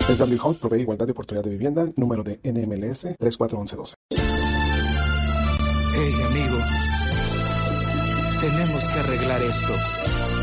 SW House provee igualdad de oportunidad de vivienda, número de NMLS 341112. Hey, amigo. Tenemos que arreglar esto.